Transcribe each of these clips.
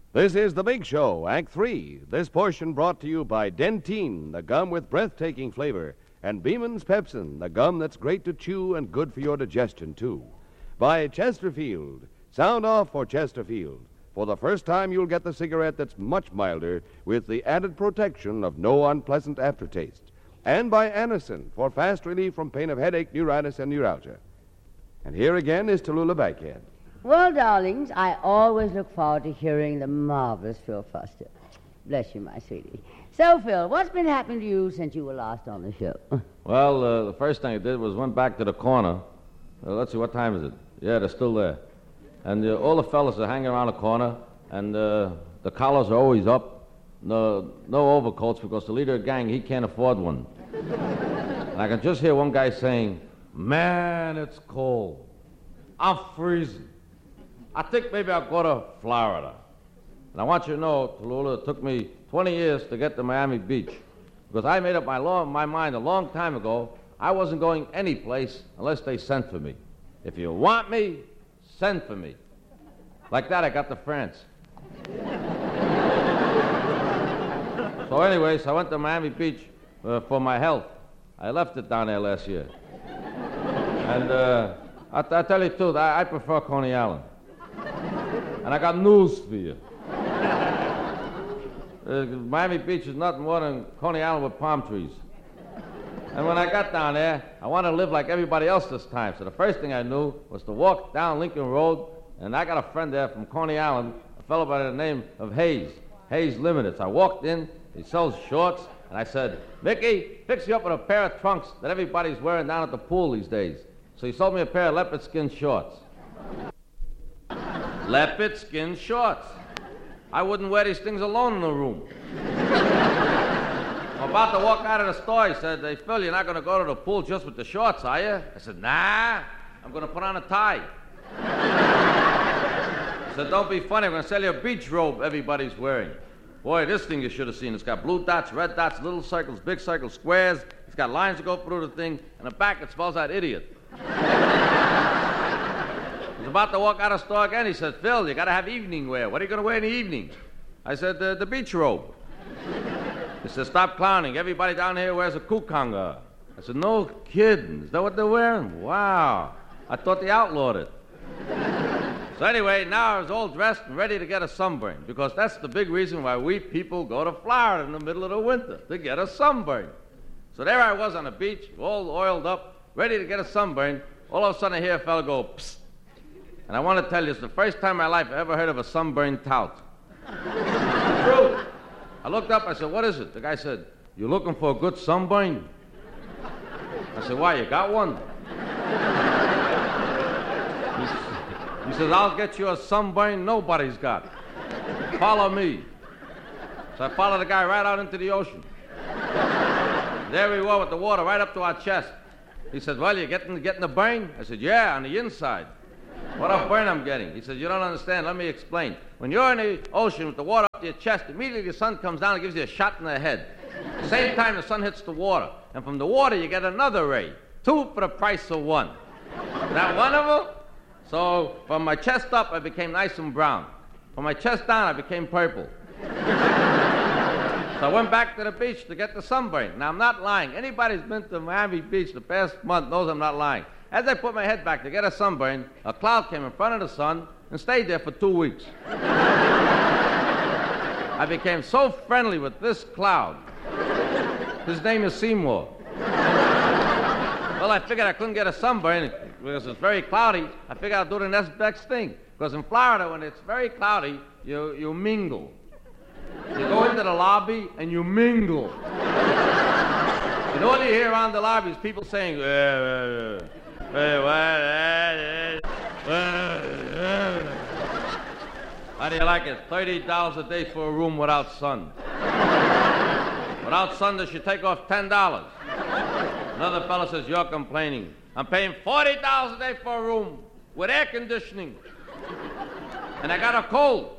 This is The Big Show, Act 3. This portion brought to you by Dentyne, the gum with breathtaking flavor, and Beeman's Pepsin, the gum that's great to chew and good for your digestion, too. By Chesterfield. Sound off for Chesterfield. For the first time, you'll get the cigarette that's much milder with the added protection of no unpleasant aftertaste. And by Anacin for fast relief from pain of headache, neuritis, and neuralgia. And here again is Tallulah Bankhead. Well, darlings, I always look forward to hearing the marvelous Phil Foster. Bless you, my sweetie. So, Phil, what's been happening to you since you were last on the show? Well, the first thing I did was went back to the corner. Let's see, what time is it? Yeah, they're still there. And all the fellas are hanging around the corner, and the collars are always up. No overcoats, because the leader of the gang, he can't afford one. And I can just hear one guy saying, "Man, it's cold. I'm freezing. I think maybe I'll go to Florida." And I want you to know, Tallulah, it took me 20 years to get to Miami Beach, because I made up my mind a long time ago I wasn't going any place unless they sent for me. If you want me, send for me. Like that, I got to France. So anyways, I went to Miami Beach for my health. I left it down there last year. And I tell you the truth, I prefer Coney Island. And I got news for you. Miami Beach is nothing more than Coney Island with palm trees. And when I got down there, I wanted to live like everybody else this time. So the first thing I knew was to walk down Lincoln Road, and I got a friend there from Coney Island, a fellow by the name of Hayes Limited. So I walked in, he sells shorts, and I said, "Mickey, fix you up with a pair of trunks that everybody's wearing down at the pool these days." So he sold me a pair of leopard skin shorts. Leopard skin shorts. I wouldn't wear these things alone in the room. I'm about to walk out of the store. He said, "Hey, Phil, you're not going to go to the pool just with the shorts, are you?" I said, "Nah, I'm going to put on a tie." He said, "Don't be funny. I'm going to sell you a beach robe everybody's wearing." Boy, this thing you should have seen. It's got blue dots, red dots, little circles, big circles, squares. It's got lines that go through the thing. And the back, it spells out idiot. I was about to walk out of the store again. He said, "Phil, you got to have evening wear. What are you going to wear in the evening?" I said, the beach robe." He said, "Stop clowning. Everybody down here wears a kukanga." I said, "No kidding. Is that what they're wearing? Wow. I thought they outlawed it." So anyway, now I was all dressed and ready to get a sunburn, because that's the big reason why we people go to Florida in the middle of the winter, to get a sunburn. So there I was on the beach, all oiled up, ready to get a sunburn. All of a sudden I hear a fellow go, "Psst." And I want to tell you, it's the first time in my life I ever heard of a sunburned tout. True. I looked up, I said, "What is it?" The guy said, "You looking for a good sunburn?" I said, "Why, you got one?" He says, "I'll get you a sunburn nobody's got. Follow me." So I followed the guy right out into the ocean. There we were with the water right up to our chest. He said, "Well, you getting the burn?" I said, "Yeah, on the inside." "What a burn I'm getting." He said, "You don't understand. Let me explain. When you're in the ocean with the water up to your chest, immediately the sun comes down and gives you a shot in the head. At the same time, the sun hits the water. And from the water, you get another ray. 2 for the price of 1. Isn't that wonderful? So from my chest up, I became nice and brown. From my chest down, I became purple. So I went back to the beach to get the sunburn. Now, I'm not lying. Anybody who's been to Miami Beach the past month knows I'm not lying. As I put my head back to get a sunburn, a cloud came in front of the sun and stayed there for 2 weeks. I became so friendly with this cloud. His name is Seymour. Well, I figured I couldn't get a sunburn because it's very cloudy. I figured I'd do the next best thing. Because in Florida, when it's very cloudy, you mingle. You go into the lobby and you mingle. You know what you hear around the lobby is people saying, "How do you like it? $30 a day for a room without sun. Without sun, they should take off $10. Another fellow says, "You're complaining. I'm paying $40 a day for a room with air conditioning. And I got a cold.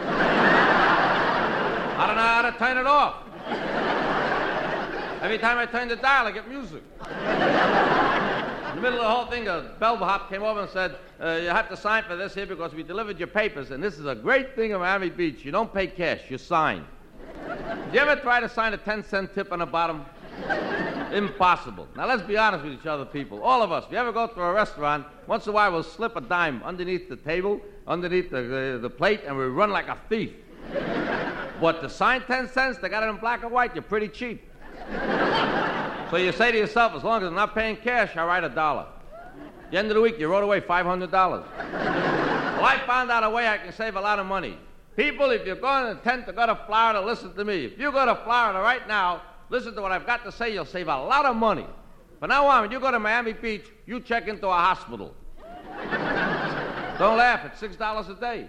I don't know how to turn it off. Every time I turn the dial, I get music." In the middle of the whole thing, a bellhop came over and said, you have to sign for this here because we delivered your papers, and this is a great thing in Miami Beach. You don't pay cash, you sign. Did you ever try to sign a 10-cent tip on the bottom? Impossible. Now, let's be honest with each other, people. All of us, if you ever go to a restaurant, once in a while we'll slip a dime underneath the table, underneath the plate, and we run like a thief. But to sign 10 cents, they got it in black and white, you're pretty cheap. So you say to yourself, as long as I'm not paying cash, I write $1. At the end of the week, you wrote away $500. Well, I found out a way I can save a lot of money. People, if you're going to intend to go to Florida, listen to me. If you go to Florida right now, listen to what I've got to say, you'll save a lot of money. From now on, when you go to Miami Beach, you check into a hospital. Don't laugh, it's $6 a day.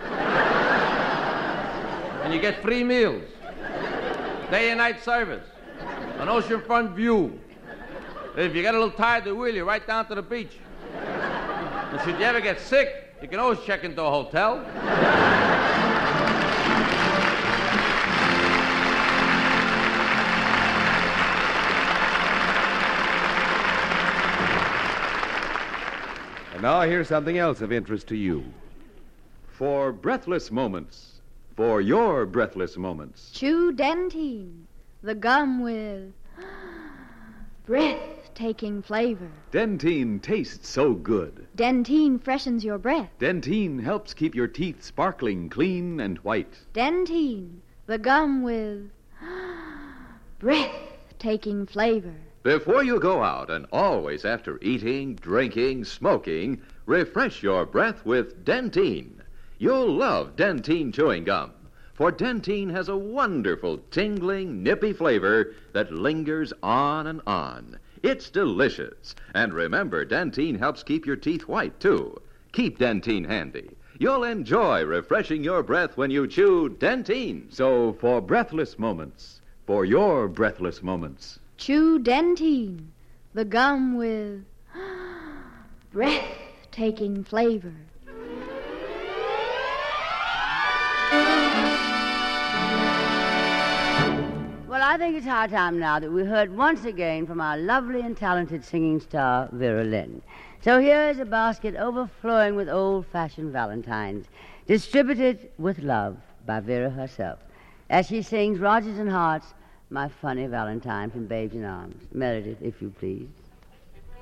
And you get free meals, day and night service, an oceanfront view. If you get a little tired, they wheel you right down to the beach. And should you ever get sick, you can always check into a hotel. And now here's something else of interest to you. For breathless moments, for your breathless moments. Chew Dentine, the gum with breathtaking flavor. Dentine tastes so good. Dentine freshens your breath. Dentine helps keep your teeth sparkling, clean, and white. Dentine, the gum with breathtaking flavor. Before you go out, and always after eating, drinking, smoking, refresh your breath with Dentine. You'll love Dentine chewing gum, for Dentine has a wonderful, tingling, nippy flavor that lingers on and on. It's delicious. And remember, Dentine helps keep your teeth white, too. Keep Dentine handy. You'll enjoy refreshing your breath when you chew Dentine. So, for breathless moments, for your breathless moments, Chew Dentine, the gum with breathtaking flavor. Well, I think it's high time now that we heard once again from our lovely and talented singing star, Vera Lynn. So here's a basket overflowing with old-fashioned valentines, distributed with love by Vera herself, as she sings Rodgers and Hart's My Funny Valentine from Babes in Arms. Meredith, if you please.